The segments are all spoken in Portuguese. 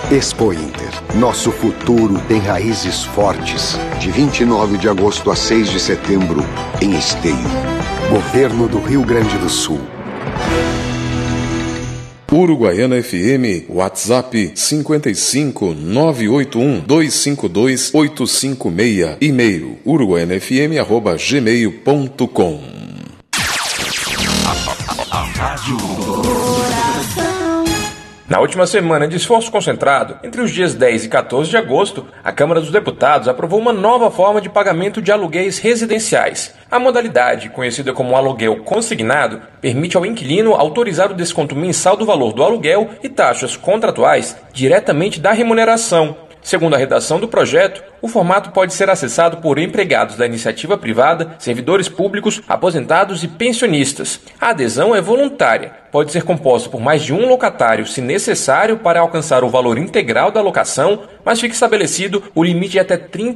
Expo Inter. Nosso futuro tem raízes fortes. De 29 de agosto a 6 de setembro, em Esteio. Governo do Rio Grande do Sul. Uruguaiana FM, WhatsApp 55 981 252 856, e-mail uruguaianafm@gmail.com. Na última semana de esforço concentrado, entre os dias 10 e 14 de agosto, a Câmara dos Deputados aprovou uma nova forma de pagamento de aluguéis residenciais. A modalidade, conhecida como aluguel consignado, permite ao inquilino autorizar o desconto mensal do valor do aluguel e taxas contratuais diretamente da remuneração. Segundo a redação do projeto, o formato pode ser acessado por empregados da iniciativa privada, servidores públicos, aposentados e pensionistas. A adesão é voluntária, pode ser composta por mais de um locatário se necessário para alcançar o valor integral da locação, mas fica estabelecido o limite de até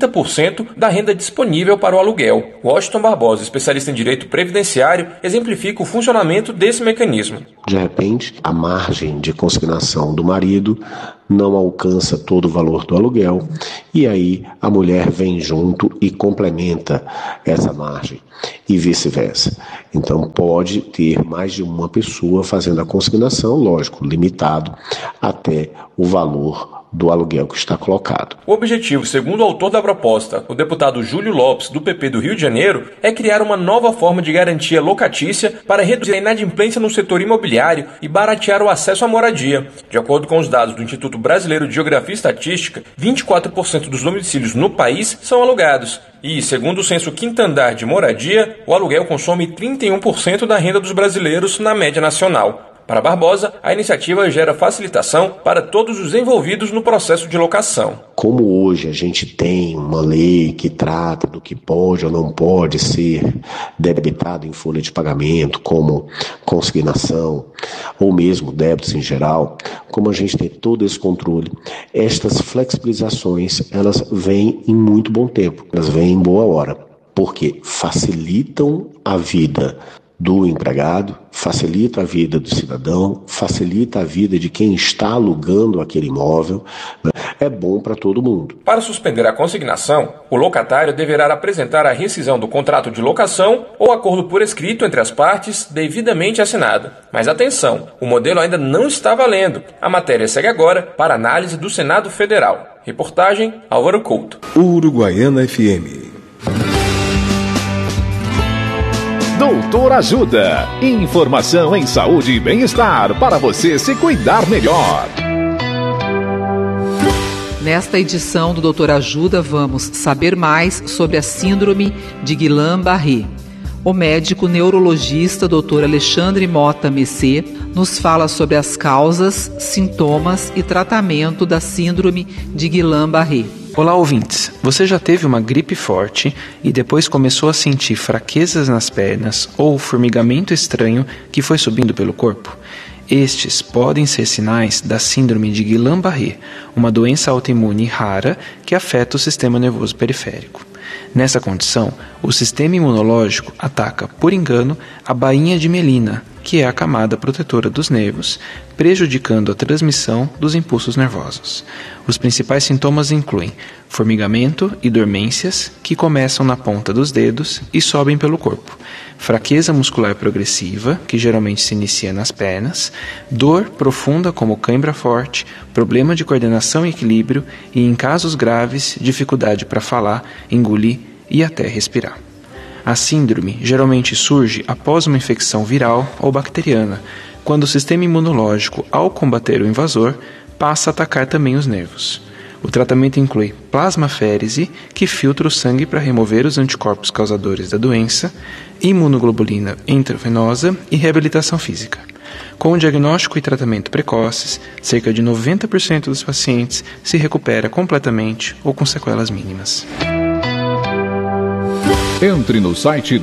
30% da renda disponível para o aluguel. Washington Barbosa, especialista em direito previdenciário, exemplifica o funcionamento desse mecanismo. De repente, a margem de consignação do marido não alcança todo o valor do aluguel e aí a mulher vem junto e complementa essa margem e vice-versa. Então pode ter mais de uma pessoa fazendo a consignação, lógico, limitado até o valor do aluguel que está colocado. O objetivo, segundo o autor da proposta, o deputado Júlio Lopes, do PP do Rio de Janeiro, é criar uma nova forma de garantia locatícia para reduzir a inadimplência no setor imobiliário e baratear o acesso à moradia. De acordo com os dados do Instituto Brasileiro de Geografia e Estatística, 24% dos domicílios no país são alugados. E, segundo o censo Quinto Andar de Moradia, o aluguel consome 31% da renda dos brasileiros na média nacional. Para Barbosa, a iniciativa gera facilitação para todos os envolvidos no processo de locação. Como hoje a gente tem uma lei que trata do que pode ou não pode ser debitado em folha de pagamento, como consignação ou mesmo débitos em geral, como a gente tem todo esse controle, estas flexibilizações elas vêm em muito bom tempo, elas vêm em boa hora, porque facilitam a vida do empregado, facilita a vida do cidadão, facilita a vida de quem está alugando aquele imóvel, né? É bom para todo mundo. Para suspender a consignação, o locatário deverá apresentar a rescisão do contrato de locação ou acordo por escrito entre as partes devidamente assinado. Mas atenção, o modelo ainda não está valendo. A matéria segue agora para análise do Senado Federal. Reportagem Álvaro Couto. Uruguaiana FM. Doutor Ajuda. Informação em saúde e bem-estar para você se cuidar melhor. Nesta edição do Doutor Ajuda, vamos saber mais sobre a síndrome de Guillain-Barré. O médico neurologista Dr. Alexandre Mota Messé nos fala sobre as causas, sintomas e tratamento da síndrome de Guillain-Barré. Olá, ouvintes. Você já teve uma gripe forte e depois começou a sentir fraquezas nas pernas ou formigamento estranho que foi subindo pelo corpo? Estes podem ser sinais da síndrome de Guillain-Barré, uma doença autoimune rara que afeta o sistema nervoso periférico. Nessa condição, o sistema imunológico ataca, por engano, a bainha de mielina, que é a camada protetora dos nervos, prejudicando a transmissão dos impulsos nervosos. Os principais sintomas incluem formigamento e dormências, que começam na ponta dos dedos e sobem pelo corpo, fraqueza muscular progressiva, que geralmente se inicia nas pernas, dor profunda como cãibra forte, problema de coordenação e equilíbrio e, em casos graves, dificuldade para falar, engolir e até respirar. A síndrome geralmente surge após uma infecção viral ou bacteriana, quando o sistema imunológico, ao combater o invasor, passa a atacar também os nervos. O tratamento inclui plasmaférese, que filtra o sangue para remover os anticorpos causadores da doença, imunoglobulina intravenosa e reabilitação física. Com o diagnóstico e tratamento precoces, cerca de 90% dos pacientes se recupera completamente ou com sequelas mínimas. Entre no site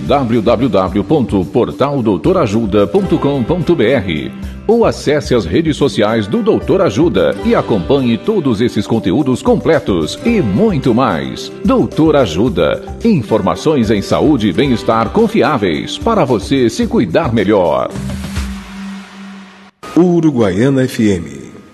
www.portaldoutorajuda.com.br ou acesse as redes sociais do Doutor Ajuda e acompanhe todos esses conteúdos completos e muito mais. Doutor Ajuda. Informações em saúde e bem-estar confiáveis para você se cuidar melhor. Uruguaiana FM.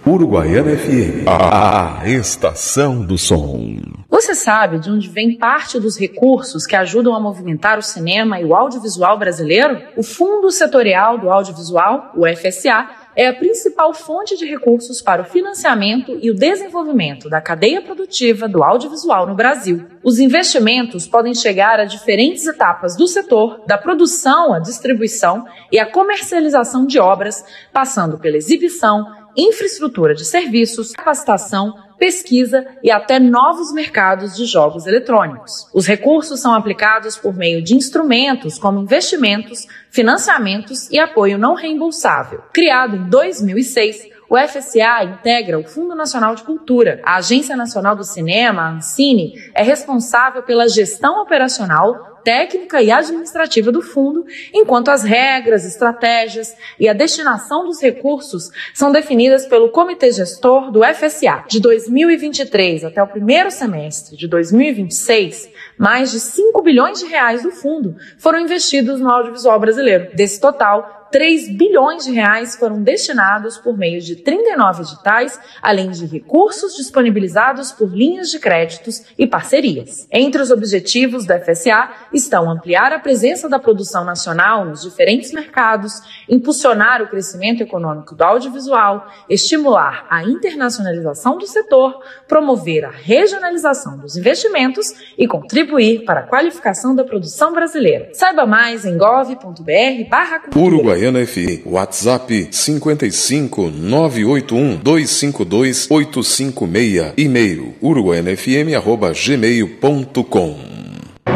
Uruguaiana FM, a estação do som. Você sabe de onde vem parte dos recursos que ajudam a movimentar o cinema e o audiovisual brasileiro? O Fundo Setorial do Audiovisual, o FSA, é a principal fonte de recursos para o financiamento e o desenvolvimento da cadeia produtiva do audiovisual no Brasil. Os investimentos podem chegar a diferentes etapas do setor, da produção à distribuição e à comercialização de obras, passando pela exibição, infraestrutura de serviços, capacitação, pesquisa e até novos mercados de jogos eletrônicos. Os recursos são aplicados por meio de instrumentos como investimentos, financiamentos e apoio não reembolsável. Criado em 2006, o FSA integra o Fundo Nacional de Cultura. A Agência Nacional do Cinema, a Ancine, é responsável pela gestão operacional, técnica e administrativa do fundo, enquanto as regras, estratégias e a destinação dos recursos são definidas pelo Comitê Gestor do FSA. De 2023 até o primeiro semestre de 2026, mais de 5 bilhões de reais do fundo foram investidos no audiovisual brasileiro. Desse total, 3 bilhões de reais foram destinados por meio de 39 editais, além de recursos disponibilizados por linhas de créditos e parcerias. Entre os objetivos da FSA estão ampliar a presença da produção nacional nos diferentes mercados, impulsionar o crescimento econômico do audiovisual, estimular a internacionalização do setor, promover a regionalização dos investimentos e contribuir para a qualificação da produção brasileira. Saiba mais em gov.br/cultura. Uruguaiana FM, WhatsApp 55 981 252 856, e-mail uruguaianafm@gmail.com.